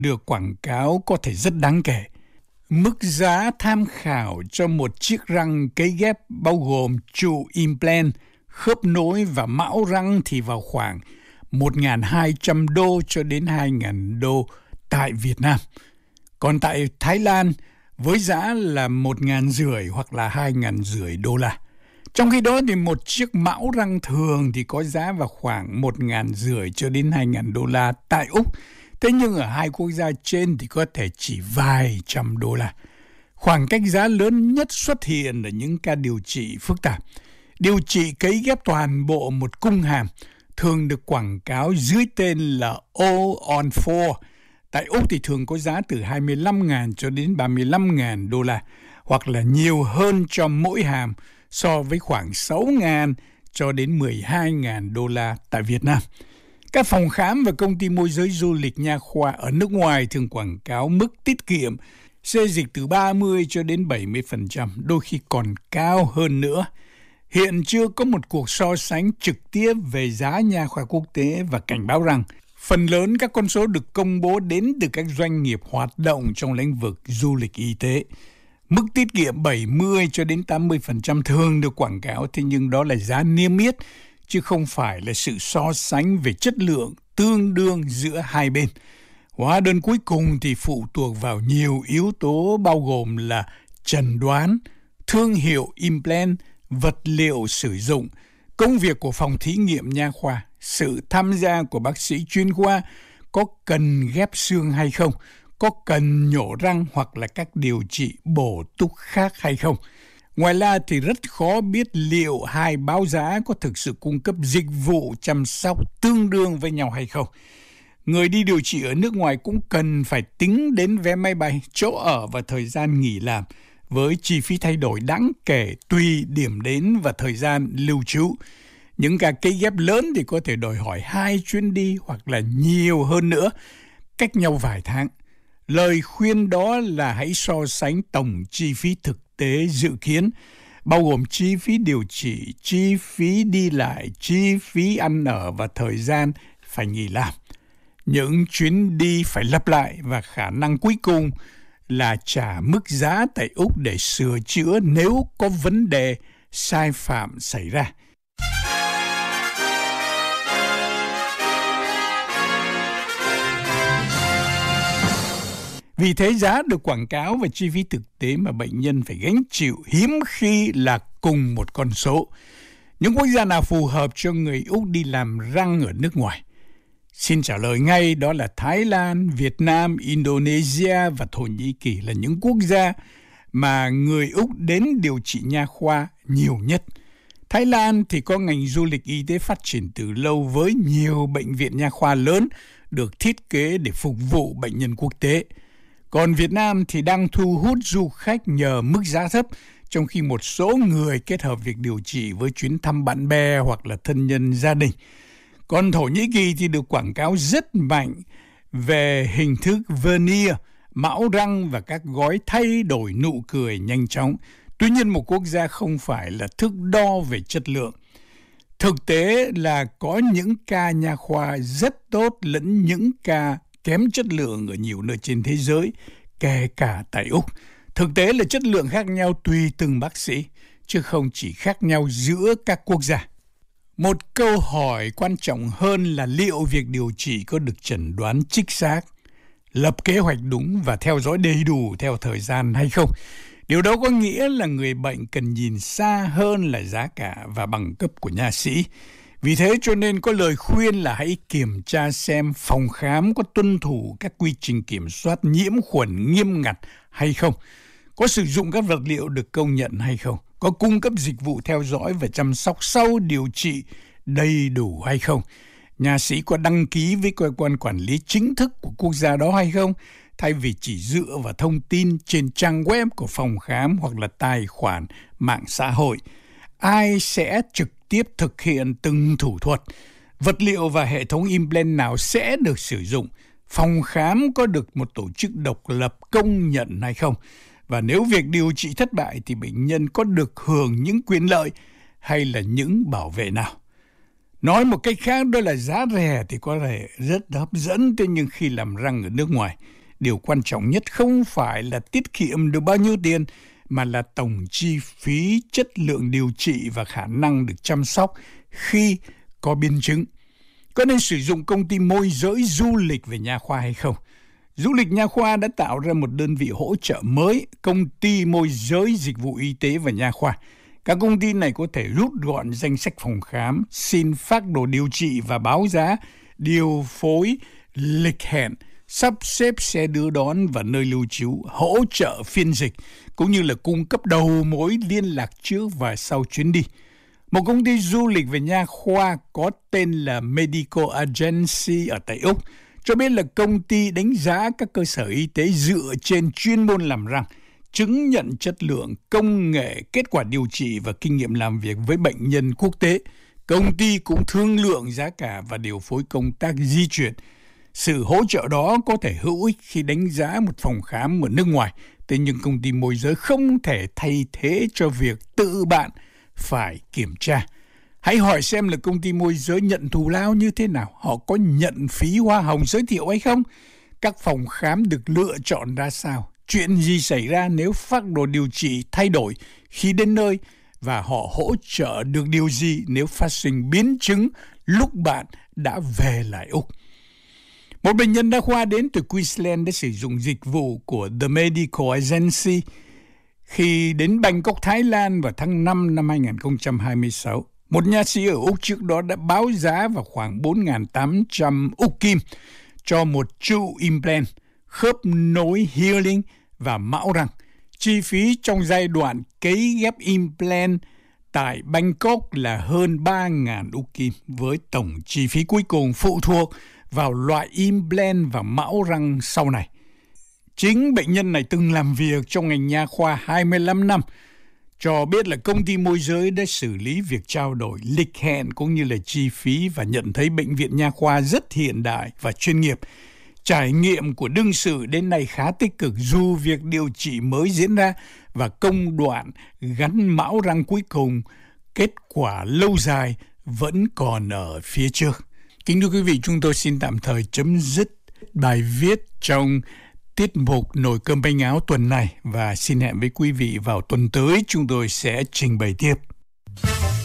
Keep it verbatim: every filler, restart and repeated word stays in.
được quảng cáo có thể rất đáng kể. Mức giá tham khảo cho một chiếc răng cấy ghép bao gồm trụ implant, khớp nối và mão răng thì vào khoảng một nghìn hai trăm đô cho đến hai nghìn đô tại Việt Nam. Còn tại Thái Lan, với giá là một nghìn rưỡi hoặc là hai nghìn rưỡi đô la. Trong khi đó thì một chiếc mão răng thường thì có giá vào khoảng một nghìn rưỡi cho đến hai nghìn đô la tại Úc. Thế nhưng ở hai quốc gia trên thì có thể chỉ vài trăm đô la. Khoảng cách giá lớn nhất xuất hiện ở những ca điều trị phức tạp. Điều trị cấy ghép toàn bộ một cung hàm thường được quảng cáo dưới tên là All on four. Tại Úc thì thường có giá từ hai mươi lăm nghìn cho đến ba mươi lăm nghìn đô la, hoặc là nhiều hơn cho mỗi hàm so với khoảng sáu nghìn cho đến mười hai nghìn đô la tại Việt Nam. Các phòng khám và công ty môi giới du lịch nha khoa ở nước ngoài thường quảng cáo mức tiết kiệm xê dịch từ ba mươi cho đến bảy mươi phần trăm, đôi khi còn cao hơn nữa. Hiện chưa có một cuộc so sánh trực tiếp về giá nha khoa quốc tế và cảnh báo rằng phần lớn các con số được công bố đến từ các doanh nghiệp hoạt động trong lĩnh vực du lịch y tế. Mức tiết kiệm bảy mươi cho đến tám mươi phần trăm thường được quảng cáo, thế nhưng đó là giá niêm yết, chứ không phải là sự so sánh về chất lượng tương đương giữa hai bên. Hóa đơn cuối cùng thì phụ thuộc vào nhiều yếu tố bao gồm là chẩn đoán, thương hiệu implant, vật liệu sử dụng, công việc của phòng thí nghiệm nha khoa, sự tham gia của bác sĩ chuyên khoa, có cần ghép xương hay không, có cần nhổ răng hoặc là các điều trị bổ túc khác hay không. Ngoài ra thì rất khó biết liệu hai báo giá có thực sự cung cấp dịch vụ chăm sóc tương đương với nhau hay không. Người đi điều trị ở nước ngoài cũng cần phải tính đến vé máy bay, chỗ ở và thời gian nghỉ làm, với chi phí thay đổi đáng kể tùy điểm đến và thời gian lưu trú. Những ca cấy ghép lớn thì có thể đòi hỏi hai chuyến đi hoặc là nhiều hơn nữa, cách nhau vài tháng. Lời khuyên đó là hãy so sánh tổng chi phí thực tế dự kiến, bao gồm chi phí điều trị, chi phí đi lại, chi phí ăn ở và thời gian phải nghỉ làm. Những chuyến đi phải lặp lại và khả năng cuối cùng là trả mức giá tại Úc để sửa chữa nếu có vấn đề sai phạm xảy ra. Vì thế giá được quảng cáo và chi phí thực tế mà bệnh nhân phải gánh chịu hiếm khi là cùng một con số. Những quốc gia nào phù hợp cho người Úc đi làm răng ở nước ngoài? Xin trả lời ngay, đó là Thái Lan, Việt Nam, Indonesia và Thổ Nhĩ Kỳ là những quốc gia mà người Úc đến điều trị nha khoa nhiều nhất. Thái Lan thì có ngành du lịch y tế phát triển từ lâu với nhiều bệnh viện nha khoa lớn được thiết kế để phục vụ bệnh nhân quốc tế. Còn Việt Nam thì đang thu hút du khách nhờ mức giá thấp, trong khi một số người kết hợp việc điều trị với chuyến thăm bạn bè hoặc là thân nhân gia đình. Còn Thổ Nhĩ Kỳ thì được quảng cáo rất mạnh về hình thức veneer, mão răng và các gói thay đổi nụ cười nhanh chóng. Tuy nhiên một quốc gia không phải là thước đo về chất lượng. Thực tế là có những ca nha khoa rất tốt lẫn những ca kém chất lượng ở nhiều nơi trên thế giới, kể cả tại Úc. Thực tế là chất lượng khác nhau tùy từng bác sĩ, chứ không chỉ khác nhau giữa các quốc gia. Một câu hỏi quan trọng hơn là liệu việc điều trị có được chẩn đoán chính xác, lập kế hoạch đúng và theo dõi đầy đủ theo thời gian hay không. Điều đó có nghĩa là người bệnh cần nhìn xa hơn là giá cả và bằng cấp của nha sĩ. Vì thế cho nên có lời khuyên là hãy kiểm tra xem phòng khám có tuân thủ các quy trình kiểm soát nhiễm khuẩn nghiêm ngặt hay không, có sử dụng các vật liệu được công nhận hay không, có cung cấp dịch vụ theo dõi và chăm sóc sau điều trị đầy đủ hay không, nha sĩ có đăng ký với cơ quan quản lý chính thức của quốc gia đó hay không, thay vì chỉ dựa vào thông tin trên trang web của phòng khám hoặc là tài khoản mạng xã hội. Ai sẽ trực tiếp thực hiện từng thủ thuật, vật liệu và hệ thống implant nào sẽ được sử dụng, phòng khám có được một tổ chức độc lập công nhận hay không, và nếu việc điều trị thất bại thì bệnh nhân có được hưởng những quyền lợi hay là những bảo vệ nào. Nói một cách khác đó là giá rẻ thì có thể rất hấp dẫn, thế nhưng khi làm răng ở nước ngoài, điều quan trọng nhất không phải là tiết kiệm được bao nhiêu tiền, mà là tổng chi phí, chất lượng điều trị và khả năng được chăm sóc khi có biến chứng. Có nên sử dụng công ty môi giới du lịch về nha khoa hay không? Du lịch nha khoa đã tạo ra một đơn vị hỗ trợ mới, công ty môi giới dịch vụ y tế và nha khoa. Các công ty này có thể rút gọn danh sách phòng khám, xin phác đồ điều trị và báo giá, điều phối lịch hẹn, sắp xếp xe đưa đón và nơi lưu trú, hỗ trợ phiên dịch, cũng như là cung cấp đầu mối liên lạc trước và sau chuyến đi. Một công ty du lịch về nha khoa có tên là Medical Agency ở tại Úc cho biết là công ty đánh giá các cơ sở y tế dựa trên chuyên môn làm răng, chứng nhận chất lượng, công nghệ, kết quả điều trị và kinh nghiệm làm việc với bệnh nhân quốc tế. Công ty cũng thương lượng giá cả và điều phối công tác di chuyển. Sự hỗ trợ đó có thể hữu ích khi đánh giá một phòng khám ở nước ngoài, thế nhưng công ty môi giới không thể thay thế cho việc tự bạn phải kiểm tra. Hãy hỏi xem là công ty môi giới nhận thù lao như thế nào, họ có nhận phí hoa hồng giới thiệu hay không, các phòng khám được lựa chọn ra sao, chuyện gì xảy ra nếu phác đồ điều trị thay đổi khi đến nơi, và họ hỗ trợ được điều gì nếu phát sinh biến chứng lúc bạn đã về lại Úc. Một bệnh nhân đa khoa đến từ Queensland đã sử dụng dịch vụ của The Medical Agency khi đến Bangkok, Thái Lan vào tháng năm năm hai không hai sáu. Một nha sĩ ở Úc trước đó đã báo giá vào khoảng bốn nghìn tám trăm Úc Kim cho một trụ implant, khớp nối healing và mão răng. Chi phí trong giai đoạn cấy ghép implant tại Bangkok là hơn ba nghìn Úc Kim, với tổng chi phí cuối cùng phụ thuộc vào loại implant và mão răng sau này. Chính bệnh nhân này từng làm việc trong ngành nha khoa hai mươi lăm năm, cho biết là công ty môi giới đã xử lý việc trao đổi lịch hẹn cũng như là chi phí và nhận thấy bệnh viện nha khoa rất hiện đại và chuyên nghiệp. Trải nghiệm của đương sự đến nay khá tích cực dù việc điều trị mới diễn ra và công đoạn gắn mão răng cuối cùng, kết quả lâu dài vẫn còn ở phía trước. Kính thưa quý vị, chúng tôi xin tạm thời chấm dứt bài viết trong tiết mục Nồi cơm bánh áo tuần này và xin hẹn với quý vị vào tuần tới chúng tôi sẽ trình bày tiếp.